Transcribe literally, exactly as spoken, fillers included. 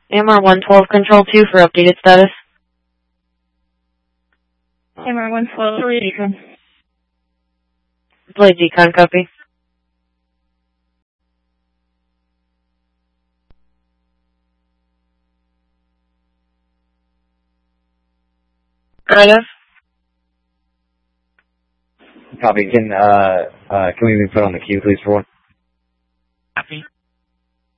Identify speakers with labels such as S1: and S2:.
S1: M R one twelve Control two for updated status.
S2: M R one twelve, decon.
S1: Play decon, copy. Right off.
S3: Copy. Can, uh, uh, can we be put on the queue, please, for one?